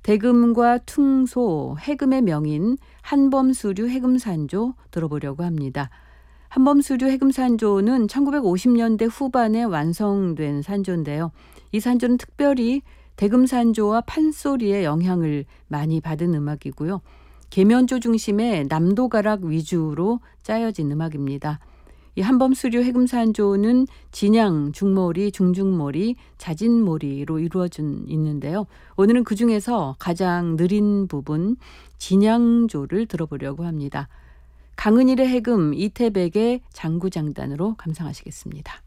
대금과 퉁소, 해금의 명인 한범수류 해금산조 들어보려고 합니다. 한범수류 해금산조는 1950년대 후반에 완성된 산조인데요. 이 산조는 특별히 대금산조와 판소리의 영향을 많이 받은 음악이고요. 계면조 중심의 남도가락 위주로 짜여진 음악입니다. 이 한범수류 해금산조는 진양, 중머리, 중중머리, 자진머리로 이루어져 있는데요. 오늘은 그중에서 가장 느린 부분 진양조를 들어보려고 합니다. 강은일의 해금, 이태백의 장구장단으로 감상하시겠습니다.